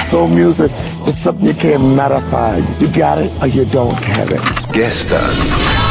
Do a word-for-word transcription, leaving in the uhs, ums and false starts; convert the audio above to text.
Soul music is something you can't modify. You got it or you don't have it. Gestern.